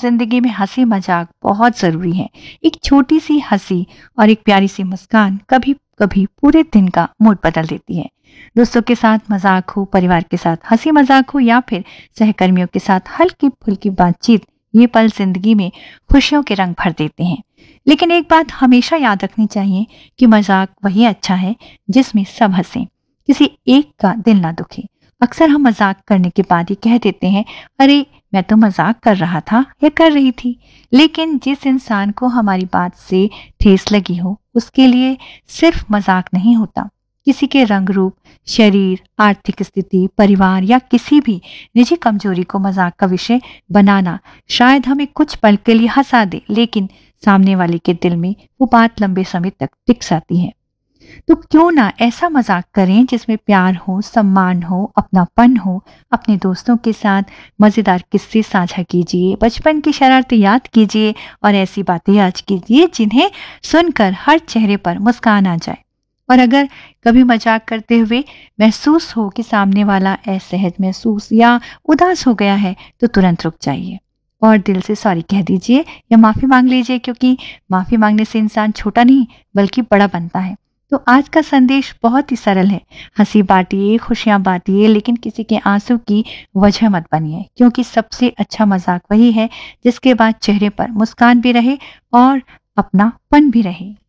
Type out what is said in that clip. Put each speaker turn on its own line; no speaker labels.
जिंदगी में हंसी मजाक बहुत जरूरी है। एक छोटी सी हंसी और एक प्यारी सी मुस्कान कभी कभी पूरे दिन का मूड बदल देती है। दोस्तों के साथ मजाक हो, परिवार के साथ हंसी मजाक हो या फिर सहकर्मियों के साथ हल्की फुल्की बातचीत, ये पल जिंदगी में खुशियों के रंग भर देते हैं। लेकिन एक बात हमेशा याद रखनी चाहिए कि मजाक वही अच्छा है जिसमें सब हंसें, किसी एक का दिल ना दुखे। अक्सर हम मजाक करने के बाद ही कह देते हैं, अरे मैं तो मजाक कर रहा था या कर रही थी। लेकिन जिस इंसान को हमारी बात से ठेस लगी हो, उसके लिए सिर्फ मजाक नहीं होता। किसी के रंग रूप, शरीर, आर्थिक स्थिति, परिवार या किसी भी निजी कमजोरी को मजाक का विषय बनाना शायद हमें कुछ पल के लिए हंसा दे, लेकिन सामने वाले के दिल में वो बात लंबे समय तक टिक जाती है। तो क्यों ना ऐसा मजाक करें जिसमें प्यार हो, सम्मान हो, अपनापन हो। अपने दोस्तों के साथ मजेदार किस्से साझा कीजिए, बचपन की शरारतें याद कीजिए और ऐसी बातें याद कीजिए जिन्हें सुनकर हर चेहरे पर मुस्कान आ जाए। और अगर कभी मजाक करते हुए महसूस हो कि सामने वाला असहज महसूस या उदास हो गया है, तो तुरंत रुक जाइए और दिल से सॉरी कह दीजिए या माफी मांग लीजिए, क्योंकि माफी मांगने से इंसान छोटा नहीं बल्कि बड़ा बनता है। तो आज का संदेश बहुत ही सरल है, हंसी बांटिए, खुशियां बांटिए, लेकिन किसी के आंसू की वजह मत बनिए, क्योंकि सबसे अच्छा मजाक वही है जिसके बाद चेहरे पर मुस्कान भी रहे और अपनापन भी रहे।